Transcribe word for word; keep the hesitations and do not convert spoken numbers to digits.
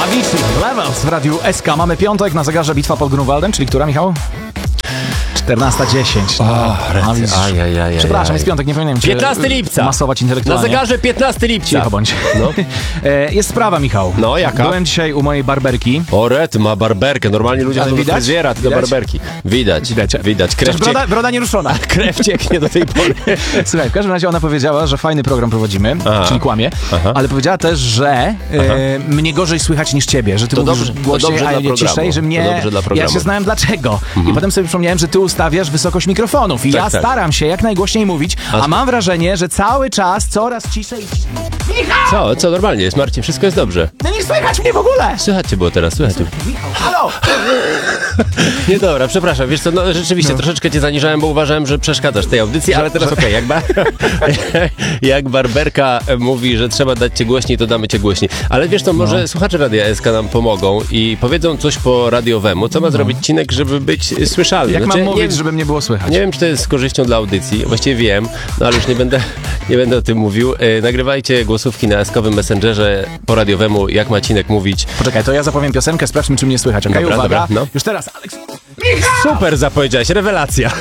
Avicii, Levels w Radiu S K. Mamy piątek, na zegarze bitwa pod Grunwaldem, czyli która, Michał? czternasta dziesięć. No, oh, aj, aj, aj, Przepraszam, jest piątek, nie powinienem cię piętnastego lipca. masować intelektualnie. Na zegarze piętnastego lipca. Cicho bądź. No. Jest sprawa, Michał. No, jaka? Byłem dzisiaj u mojej barberki. O, Red ma barberkę. Normalnie ludzie chodzą do fryzjera, ty do barberki. Widać, widać. widać. Krew broda, ciek... broda nieruszona. Krew cieknie do tej pory. Słuchaj, w każdym razie ona powiedziała, że fajny program prowadzimy, Aha. czyli kłamie, Aha. ale powiedziała też, że e, mnie gorzej słychać niż ciebie, że ty to mówisz dobrze, głośniej, a nie ciszej, że mnie... Ja się znałem dlaczego. Mhm. I potem sobie przypomniałem, że ty ustawiasz wysokość mikrofonów i tak, ja tak. staram się jak najgłośniej mówić, a... a mam wrażenie, że cały czas coraz ciszej... Michał! Co? Co? Normalnie jest, Marcin, wszystko jest dobrze. No nie słychać mnie w ogóle! Słychać cię było teraz, słychać cię. Michał, halo! Nie, dobra, przepraszam, wiesz co, no rzeczywiście no. troszeczkę cię zaniżałem, bo uważałem, że przeszkadzasz tej audycji, ale teraz okej, okay, jak, ba jak barberka mówi, że trzeba dać cię głośniej, to damy cię głośniej. Ale wiesz co, może no. słuchacze Radia S K nam pomogą i powiedzą coś po radiowemu, co ma no. zrobić Cinek, żeby być słyszalny. Jak znaczy, mam mówić, nie, żeby mnie było słychać? Nie wiem, czy to jest z korzyścią dla audycji, właściwie wiem, no ale już nie będę, nie będę o tym mówił. E, nagrywajcie głosówki na eskowym Messengerze po radiowemu, jak ma Cinek mówić. Poczekaj, to ja zapowiem piosenkę, sprawdźmy, czy mnie słychać, okej? Okay? Dobra, Uwaga, dobra, no. już teraz, Aleks. Michał! Super zapowiedziałeś, rewelacja.